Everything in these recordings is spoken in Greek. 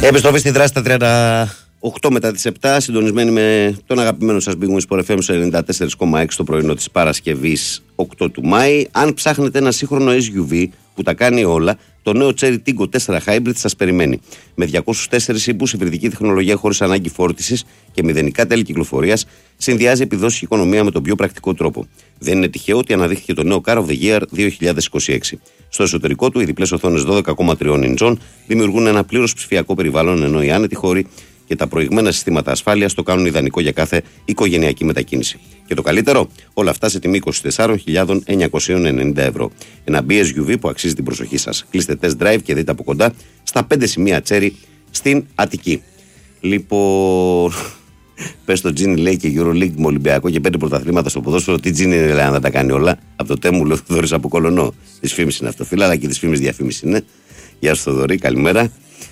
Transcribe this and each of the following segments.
Επιστροφή στη δράση στα 38 μετά τις 7, συντονισμένοι με τον αγαπημένο σας Big Win Sport FM στο 94,6 το πρωινό της Παρασκευής 8 του Μάη. Αν ψάχνετε ένα σύγχρονο SUV που τα κάνει όλα, το νέο Cherry Tiggo 4 Hybrid σας περιμένει. Με 204 ύπους, υβριδική τεχνολογία χωρίς ανάγκη φόρτισης και μηδενικά τέλη κυκλοφορίας, συνδυάζει επιδόσεις και οικονομία με τον πιο πρακτικό τρόπο. Δεν είναι τυχαίο ότι αναδείχθηκε το νέο Car of the Year 2026. Στο εσωτερικό του, οι διπλές οθόνες 12,3 ιντσών δημιουργούν ένα πλήρως ψηφιακό περιβάλλον, ενώ οι άνετοι χώροι και τα προηγμένα συστήματα ασφάλειας το κάνουν ιδανικό για κάθε οικογενειακή μετακίνηση. Και το καλύτερο, όλα αυτά σε τιμή 24.990 ευρώ. Ένα BSUV που αξίζει την προσοχή σας. Κλείστε test drive και δείτε από κοντά στα 5 σημεία Cherry στην Αττική. Λοιπόν, πες το Τζίνι λέει και EuroLeague με Ολυμπιακό και 5 πρωταθλήματα στο ποδόσφαιρο. Τι Τζίνι λέει να τα κάνει όλα. Από το τέμου λέει ο Θοδωρής από Κολονό. Της φήμης είναι αυτό, φίλα, αλλά και της φήμης διαφήμιση είναι. Γεια σου Θοδωρή, καλημέρα.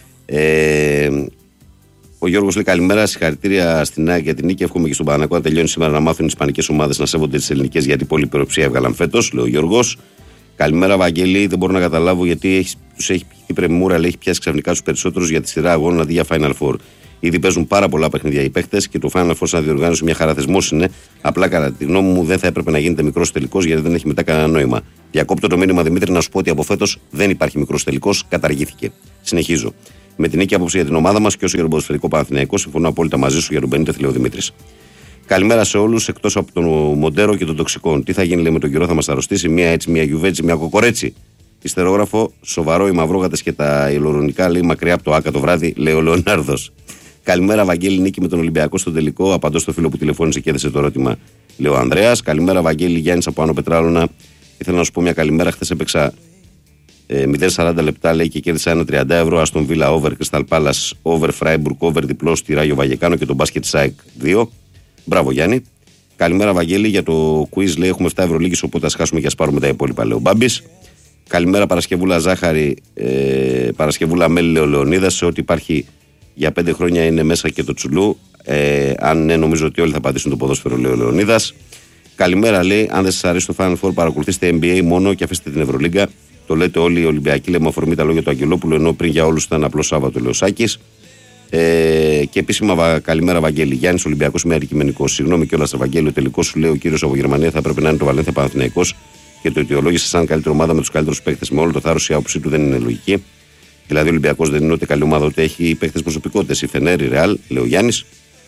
Ο Γιώργος λέει καλημέρα, συγχαρητήρια στην ΑΕΚ για την νίκη. Εύχομαι και στον Παναθηναϊκό να τελειώνει σήμερα να μάθουν οι ισπανικές ομάδες να σέβονται τις ελληνικές, γιατί πολλή υπεροψία έβγαλαν φέτος, λέει ο Γιώργος. Καλημέρα, Βαγγέλη. Δεν μπορώ να καταλάβω γιατί τους έχει πιει πρεμούρα, λέει έχει πιάσει ξαφνικά τους περισσότερους για τη σειρά αγώνων αντί για Final Four. Ήδη παίζουν πάρα πολλά παιχνίδια οι παίχτες και το Final Four σαν διοργάνωση μια χαρά θεσμός είναι. Απλά κατά τη γνώμη μου δεν θα έπρεπε να γίνεται μικρός τελικός γιατί δεν έχει μετά κανένα νόημα. Διακόπτω το μήνυμα Δημήτρη να σου πω ότι από φέτος δεν υπάρχει μικρός τελικός, καταργήθηκε. Συνεχίζω. Με την νίκη άποψη για την ομάδα μας και όσο για τον ποδοσφαιρικό Παναθηναϊκό, συμφωνώ απόλυτα μαζί σου για τον Μπενίτεθ, λέει ο Δημήτρης. Καλημέρα σε όλους, εκτός από τον Μοντέρο και των τοξικών. Τι θα γίνει, λέει, με τον καιρό, θα μας αρρωστήσει, μία έτσι, μία γιουβέτσι, μία κοκορέτσι. Ιστερόγραφο, σοβαρό, οι μαυρόγατες και τα ηλωρονικά, λέει, μακριά από το Άκα το βράδυ, λέει ο Λεωνάρδος. Καλημέρα, Βαγγέλη, νίκη με τον Ολυμπιακό στον τελικό. Απαντώ στο φίλο που τηλεφώνησε και έδεσε το ερώτημα, λέει ο Ανδρέας. Καλημέρα, Βαγγέλη, Γιάννης από Άνω Πετράλωνα. Ήθελα να σου πω μια καλημέρα. Χθες έπαιξα 0,40 λεπτά, λέει, και κέρδισα 1,30 ευρώ. Αστον Βίλα over, Crystal Palace over, Freiburg over, διπλό στη Ράγιο Βαγεκάνο και τον μπάσκετ ΣΑΕΚ 2. Μπράβο, Γιάννη. Καλημέρα, Βαγγέλη, για το quiz, λέει, έχουμε 7 Ευρωλίγες, οπότε ας χάσουμε και ας πάρουμε τα υπόλοιπα, λέει ο Μπάμπης. Καλημέρα, Παρασκευούλα Ζάχαρη, Παρασκευούλα Μέλη, λέει ο Λεωνίδας. Σε ό,τι υπάρχει για 5 χρόνια είναι μέσα και το Τσουλού. Αν ναι, νομίζω ότι όλοι θα πατήσουν το ποδόσφαιρο, λέει ο Λεωνίδας. Καλημέρα, λέει, αν δεν σας αρέσει το Final Four, παρακολουθήστε NBA μόνο και αφήστε την Ευρωλίγκα. Το λέτε όλοι οι Ολυμπιακοί, λέμε αφορμή τα λόγια του Αγγελόπουλου, ενώ πριν για όλους ήταν απλό Σάββατο, λέει ο Σάκης. Και επίσημα καλημέρα, Βαγγέλη. Γιάννης Ολυμπιακός με αντικειμενικό. Συγγνώμη κιόλας, Βαγγέλη, ο τελικός σου λέει ο κύριος από Γερμανία θα πρέπει να είναι το Βαλένθια Παναθηναϊκός και το αιτιολόγησε σαν καλύτερη ομάδα με τους καλύτερους παίκτες. Με όλο το θάρρος η άποψή του δεν είναι λογική. Δηλαδή, ο Ολυμπιακός δεν είναι ούτε καλή ομάδα, ούτε έχει παίκτες προσωπικότητες. Η Φενέρ, η Ρεάλ, λέει ο Γιάννης.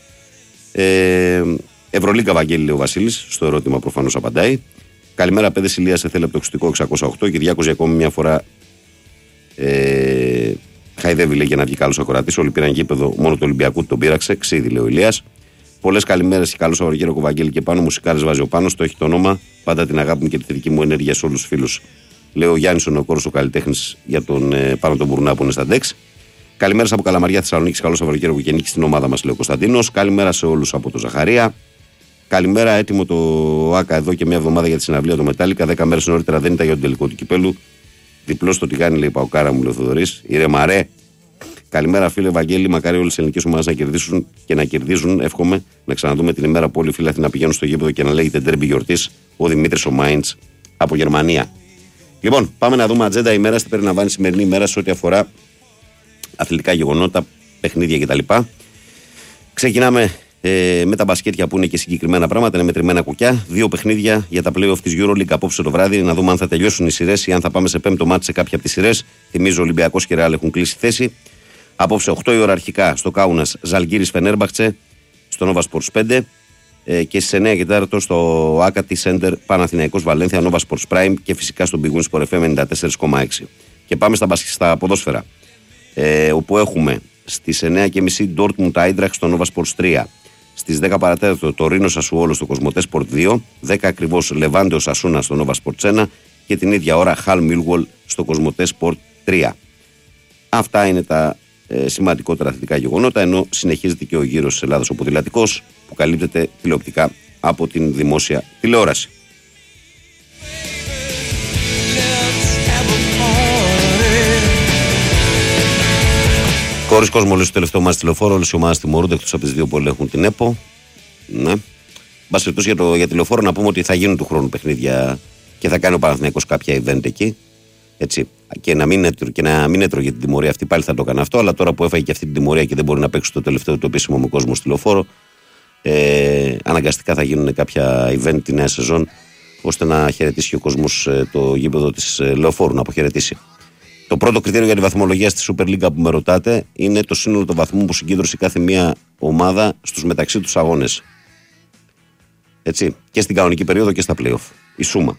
Ευρωλίγκα, Βαγγέλη, λέει ο Βασίλης. Στο ερώτημα προφανώς απαντάει. Καλημέρα, Πέδες Ηλίας, σε θέλει από το 608. Κυριάκος για ακόμη μια φορά χαϊδεύει, λέει, για να βγει καλός ακροατής. Όλοι πήραν γήπεδο, μόνο του Ολυμπιακού τον πείραξε. Ξύδι, λέει ο Ηλίας. Πολλές καλημέρες και καλό Σαββατοκύριακο, Βαγγέλη, και πάνω. Μουσικάρες βάζει ο Πάνος, το έχει το όνομα. Πάντα την αγάπη μου και τη θετική μου ενέργεια σε όλους τους φίλους. Λέει ο Γιάννης ο Νεοκόρος, ο καλλιτέχνης για τον Πάνο τον Μπουρνά που είναι στα Ντεξ. Καλημέρα από Καλαμαριά, Θεσσαλονίκη. Καλό Σαββατοκύριακο και νίκη στην ομάδα μας, λέει ο Κωνσταντίνος. Καλημέρα σε όλους από το Ζαχαρία. Καλημέρα, έτοιμο το ΆΚΑ εδώ και μια εβδομάδα για τη συναυλία του Μετάλλικα. 10 μέρες νωρίτερα δεν ήταν για τον τελικό του κυπέλου. Διπλό στο τηγάνι, λέει Παοκάρα μου, λέει ο Θοδωρής. Ηρεμαρέ. Καλημέρα, φίλε Βαγγέλη. Μακάρι όλες οι ελληνικές ομάδες να κερδίσουν και να κερδίζουν. Εύχομαι να ξαναδούμε την ημέρα που όλοι οι φίλοι να πηγαίνουν στο γήπεδο και να λέγεται ντέρμπι γιορτής. Ο Δημήτρης ο Μάιντς από Γερμανία. Λοιπόν, πάμε να δούμε ατζέντα ημέρα. Τι περιλαμβάνει η σημερινή ημέρα σε ό,τι αφορά αθλητικά γεγονότα, παιχνίδια κτλ. Ξεκινάμε με τα μπασκέτια που είναι και συγκεκριμένα πράγματα, είναι μετρημένα κουκιά. 2 παιχνίδια για τα playoff της EuroLeague απόψε το βράδυ. Να δούμε αν θα τελειώσουν οι σειρές ή αν θα πάμε σε 5ο μάτι σε κάποια από τις σειρές. Θυμίζω Ολυμπιακός και Ρεάλ έχουν κλείσει θέση. Απόψε 8 η ώρα αρχικά στο Κάουνας Ζαλγκίρις Φενέρμπαχτσε, στο Nova Sports 5. Και στις 9 και 4 στο Άκατι Σέντερ Παναθηναϊκός Βαλένθια, Nova Sports Prime και φυσικά στο Big Win Sport FM 94,6. Και πάμε στα ποδόσφαιρα. Όπου έχουμε στις 9.30 Dortmund Eintracht στο Nova Sports 3. Στις 10 παρατέταρτο το Ρήνο Σασουόλο στο Κοσμοτέ Sport 2. 10 ακριβώς Λεβάντε Οσασούνα στο Nova Sports 1. Και την ίδια ώρα Χαλ Millwall στο Κοσμοτέ Sport 3. Αυτά είναι τα σημαντικότερα αθλητικά γεγονότα, ενώ συνεχίζεται και ο γύρος της Ελλάδας ο ποδηλατικός που καλύπτεται τηλεοπτικά από την δημόσια τηλεόραση. Χωρίς κόσμο, λέει στο τελευταίο μας τηλεφόρο, όλες οι ομάδες τιμωρούνται εκτός από τις 2 που ελέγχουν την ΕΠΟ. Ναι. Μπας περιπτώσει για τηλεφόρο να πούμε ότι θα γίνουν του χρόνου παιχνίδια και θα κάνει ο Παναθηναϊκός κάποια event εκεί. Έτσι. Και να μην έτρωγε την τιμωρία αυτή, πάλι θα το έκανε αυτό. Αλλά τώρα που έφαγε και αυτή την τιμωρία και δεν μπορεί να παίξει το τελευταίο του επίσημο με κόσμο στη Λεωφόρο, αναγκαστικά θα γίνουν κάποια event τη νέα σεζόν, ώστε να χαιρετήσει και ο κόσμος το γήπεδο της Λεωφόρου, να αποχαιρετήσει. Το πρώτο κριτήριο για τη βαθμολογία στη Super League που με ρωτάτε είναι το σύνολο των βαθμών που συγκέντρωσε κάθε μία ομάδα στους μεταξύ τους αγώνες. Έτσι. Και στην κανονική περίοδο και στα play-off. Η σούμα.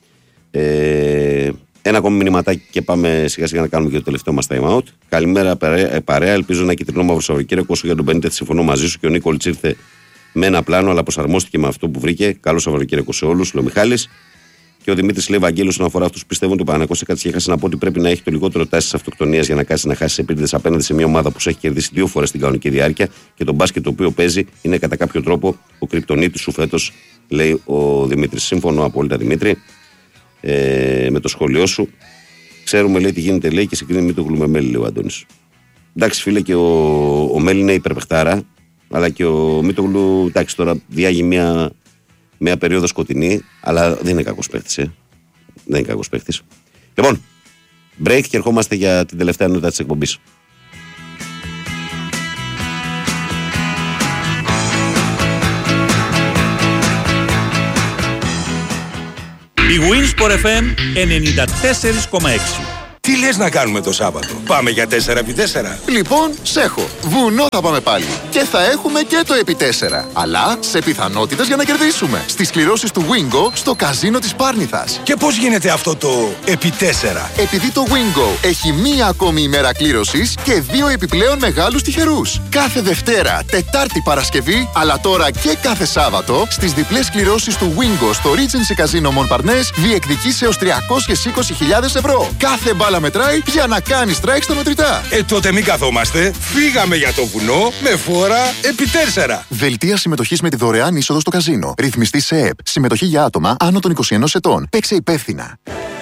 Ένα ακόμη μηνυματάκι και πάμε σιγά σιγά να κάνουμε και το τελευταίο μας time out. Καλημέρα παρέα. Ελπίζω να κυτρινό μαύρο Σαββατοκύριακο. Όσο για τον Μπενίτεθ συμφωνώ μαζί σου και ο Νίκολιτς ήρθε με ένα πλάνο, αλλά προσαρμόστηκε με αυτό που βρήκε. Καλό Σαββατοκύριακο σε όλους, λέει ο Μιχάλης. Και ο Δημήτρης λέει: Βαγγέλος, όσον αφορά αυτούς που πιστεύουν ότι ο Παναθηναϊκός κάτι ξέχασε να πω ότι πρέπει να έχει το λιγότερο τάσεις αυτοκτονίας για να κάτσει να χάσει επίτηδες απέναντι σε μια ομάδα που σε έχει κερδίσει 2 φορές την κανονική διάρκεια και το μπάσκετ το οποίο παίζει είναι κατά κάποιο τρόπο ο κρυπτονίτης σου φέτος, λέει ο Δημήτρης. Σύμφωνο απόλυτα, Δημήτρη, με το σχόλιο σου. Ξέρουμε, λέει, τι γίνεται, λέει, και συγκρίνει Μίτογλου με Μέλη, λέει ο Αντώνης. Εντάξει, φίλε, και ο Μέλη είναι υπερπαιχτάρα, αλλά και ο Μίτογλου, εντάξει, τώρα διάγει μια περίοδο σκοτεινή, αλλά δεν είναι κακός παίχτης. Δεν είναι κακός παίχτης. Λοιπόν, break και ερχόμαστε για την τελευταία νότα της εκπομπής. Η Winsport FM 94,6. Τι λες να κάνουμε το Σάββατο? Πάμε για 4x4. Λοιπόν, σέχω. Βουνό θα πάμε πάλι. Και θα έχουμε και το επί 4. Αλλά σε πιθανότητες για να κερδίσουμε. Στις κληρώσεις του Wingo στο καζίνο της Πάρνηθας. Και πώς γίνεται αυτό το επί 4? Επειδή το Wingo έχει μία ακόμη ημέρα κλήρωσης και 2 επιπλέον μεγάλους τυχερούς. Κάθε Δευτέρα, Τετάρτη, Παρασκευή, αλλά τώρα και κάθε Σάββατο, στις διπλές κληρώσεις του Wingo στο Regency Casino Montparnasse διεκδικείς έως 320.000 ευρώ. Κάθε μπάλα μετράει για να κάνει strike στα μετρητά. Τότε μην καθόμαστε. Φύγαμε για το βουνό με φόρα επί 4. Δελτία συμμετοχής με τη δωρεάν είσοδο στο καζίνο. Ρυθμιστή σε ΕΕΠ. Συμμετοχή για άτομα άνω των 21 ετών. Παίξε υπεύθυνα.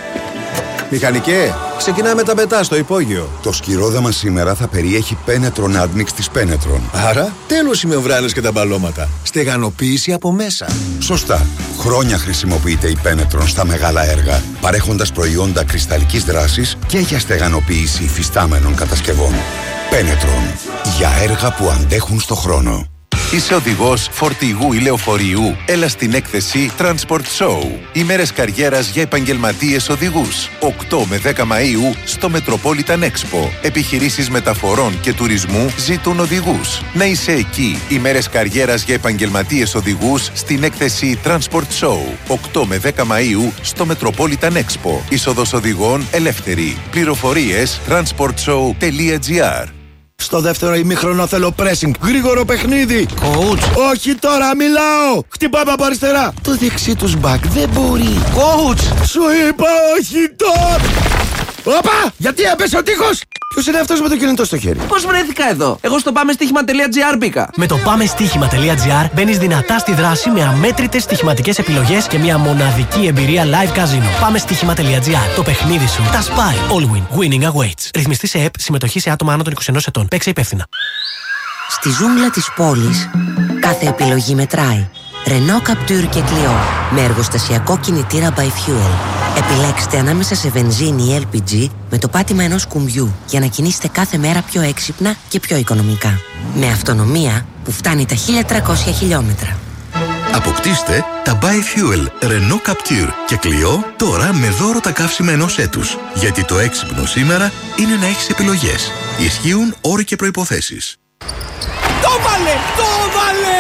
Μηχανικέ, ξεκινάμε τα πετά στο υπόγειο. Το σκυρόδαμα σήμερα θα περιέχει Penetron Admix της Penetron. Άρα, τέλος οι μεμβράνες και τα μπαλώματα. Στεγανοποίηση από μέσα. Σωστά. Χρόνια χρησιμοποιείται η Penetron στα μεγάλα έργα, παρέχοντας προϊόντα κρυσταλλικής δράσης και για στεγανοποίηση υφιστάμενων κατασκευών. Penetron. Για έργα που αντέχουν στο χρόνο. Είσαι οδηγός φορτηγού ή λεωφορείου? Έλα στην έκθεση Transport Show. Ημέρες καριέρας για επαγγελματίες οδηγούς. 8 με 10 Μαΐου στο Metropolitan Expo. Επιχειρήσεις μεταφορών και τουρισμού ζητούν οδηγούς. Να είσαι εκεί. Ημέρες καριέρας για επαγγελματίες οδηγούς στην έκθεση Transport Show. 8 με 10 Μαΐου στο Metropolitan Expo. Είσοδος οδηγών ελεύθερη. Πληροφορίες transportshow.gr. Στο δεύτερο ημίχρονο θέλω pressing. Γρήγορο παιχνίδι. Coach. Όχι τώρα, μιλάω. Χτυπάμε από αριστερά. Το δεξί τους back δεν μπορεί. Coach. Σου είπα όχι τώρα. Όπα! Γιατί έπεσε ο τείχος! Ποιος είναι αυτός με το κινητό στο χέρι? Πώς βρέθηκα εδώ? Εγώ στο πάμεστοίχημα.gr μπήκα. Με το πάμεστοίχημα.gr μπαίνεις δυνατά στη δράση με αμέτρητες στοιχηματικές επιλογές και μια μοναδική εμπειρία live casino. Πάμεστοίχημα.gr. Το παιχνίδι σου. Τα spy. All win. Winning awaits. Ρυθμιστή σε ΕΠ. Συμμετοχή σε άτομα άνω των 21 ετών. Παίξε υπεύθυνα. Στη ζούγκλα της πόλης, κάθε επιλογή μετράει. Renault Captur και Clio με εργοστασιακό κινητήρα by Fuel. Επιλέξτε ανάμεσα σε βενζίνη ή LPG με το πάτημα ενός κουμπιού για να κινήσετε κάθε μέρα πιο έξυπνα και πιο οικονομικά. Με αυτονομία που φτάνει τα 1300 χιλιόμετρα. Αποκτήστε τα by Fuel Renault Captur και Clio τώρα με δώρο τα καύσιμα ενός έτους. Γιατί το έξυπνο σήμερα είναι να έχεις επιλογές. Ισχύουν όροι και προϋποθέσεις. Το βάλε! Το βάλε!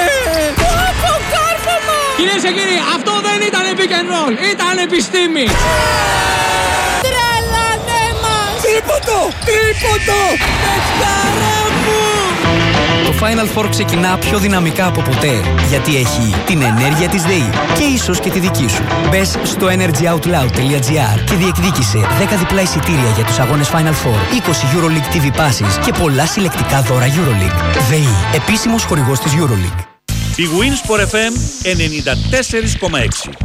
Κυρίες και κύριοι, αυτό δεν ήταν pick and roll, ήταν επιστήμη. Τρελάνε μας! Τρίποντο! Παιχτάρα μου! Το Final Four ξεκινά πιο δυναμικά από ποτέ, γιατί έχει την ενέργεια της ΔΕΗ και ίσως και τη δική σου. Μπες στο energyoutloud.gr και διεκδίκησε 10 διπλά εισιτήρια για τους αγώνες Final Four, 20 EuroLeague TV passes και πολλά συλλεκτικά δώρα EuroLeague. ΔΕΗ, επίσημος χορηγός της EuroLeague. Η Winsport FM 94,6.